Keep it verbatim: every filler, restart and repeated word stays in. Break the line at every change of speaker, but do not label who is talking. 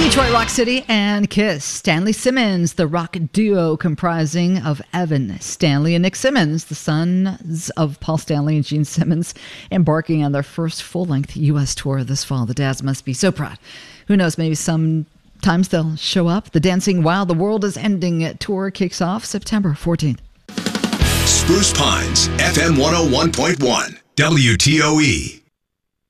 Detroit Rock City and Kiss. Stanley Simmons, the rock duo comprising of Evan Stanley and Nick Simmons, the sons of Paul Stanley and Gene Simmons, embarking on their first full-length U S tour this fall. The dads must be so proud. Who knows, maybe sometimes they'll show up. The Dancing While the World is Ending tour kicks off September fourteenth.
Spruce Pines, F M one oh one point one, W T O E.